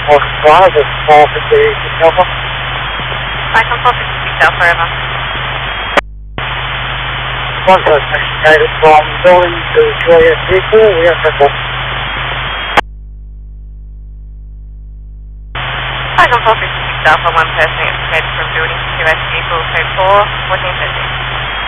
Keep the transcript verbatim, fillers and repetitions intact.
Horse Drive, it's four fifty-six Alpha. Icon four fifty-six Alpha, over. One person indicated from building to Juliet vehicle, we have triple. Icon four fifty-six Alpha, one person indicated from building to Q S vehicle, code four, fourteen thirty.